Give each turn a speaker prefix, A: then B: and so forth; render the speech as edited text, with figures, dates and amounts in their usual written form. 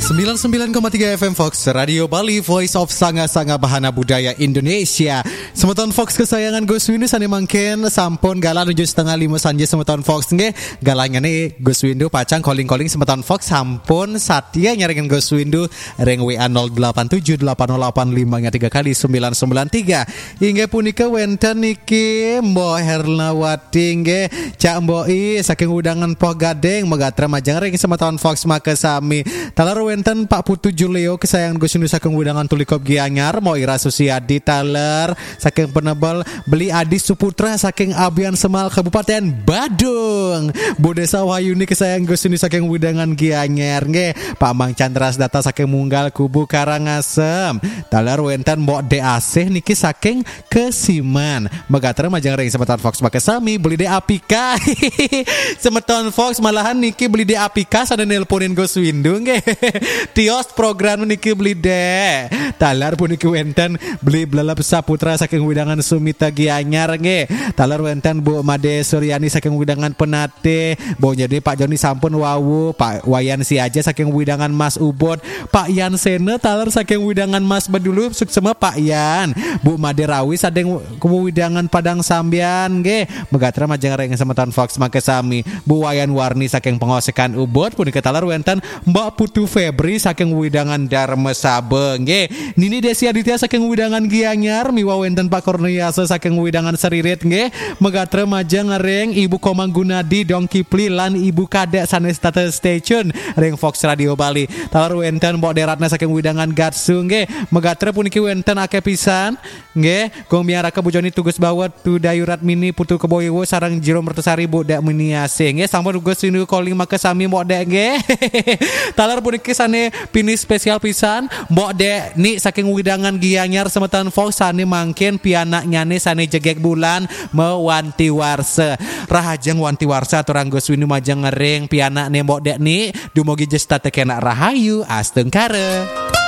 A: 99,3 FM Fox Radio Bali, Voice of Sanga-Sanga Bahana Budaya Indonesia. Semeton Fox kesayangan Gus Windu sani mangken sampun gala 7:30 sanje semeton Fox nggih. Galanya nih Gus Windu pacang calling semeton Fox sampun satya nyaringin Gus Windu reng WA 08780885 kali 993. Hingga punika wenten niki Mbok Hernawati nggih Cak Mboi saking udangan Poh Gading megatra majang ring semeton Fox make sami. Talar wenten Pak Putu Julio kesayangan Gus Windu saking udangan Tulikop Gianyar mau Ira Susiadi taler saking penebel beli Adi Suputra saking Abian Semal Kabupaten Badung. Bodesa Wahyuni kesayangan Gus Windu saking udangan Gianyar nggih. Pak Mang Chandras data saking Munggal Kubu Karangasem. Taler wenten Mbok DAC niki saking Kesiman. Megatra majang ring semeton Fox make sami beli de Apika. Semeton Fox malahan niki beli de Apika sada nelponin Gus Windu nggih. Tios program niki beli de. Talar puniki wenten beli belalap Saputra saking widangan Sumita Gianyar nggih. Talar wenten Bu Made Suryani saking widangan Penate. Bo jadi Pak Joni sampun wawu, Pak Wayan Si aja saking widangan Mas Ubod, Pak Yan Sene talar saking widangan Mas Bedulu suksema Pak Yan. Bu Made Rawi sadeng widangan Padang Sambian nggih. Megatra majang reng semeton Fox make sami. Bu Wayan Warni saking Pengosekan Ubod punika talar wenten Mbak Putu Febri saking widangan Dharma Sabe nggih. Nini Desi Aditya saking widangan Gianyar, miwa wenten Pak Kurniasa saking widangan Seririt nggih. Megatra majang reng Ibu Komang Gunadi Dong Kipli lan Ibu Kadek sanes Tata Station reng Fox Radio Bali. Talar wenten Mbok Deratna saking widangan Gatsu nggih. Megatra puniki wenten akeh pisan nggih. Gong miaraka Bu Joni tugas bawat tu Dayurat Mini Putu Keboiwo sareng Jiro Mertesari Bu Dak Miniase nggih. Sampun uga sinu calling make sami Mbok Dek nggih. Talar puniki sane pini spesial pisan Mbok Dek ni saking widangan Gianyar semeton Fox sane mangken pianak nyane sane jegek bulan mewanti warsa. Rahajeng wanti warsa aturang Gus Windu majang ngering pianak ne Mbok Dek ni dumugi jesta tekena rahayu astengkare.